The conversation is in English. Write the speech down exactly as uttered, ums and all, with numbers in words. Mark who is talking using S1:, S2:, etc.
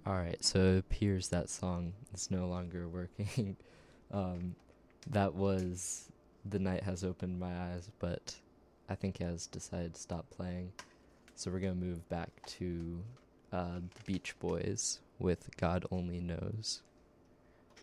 S1: Alright, so it appears that song is no longer working. um, that was The Night Has Opened My Eyes, but I think he has decided to stop playing. So we're gonna move back to uh, the Beach Boys with God Only Knows.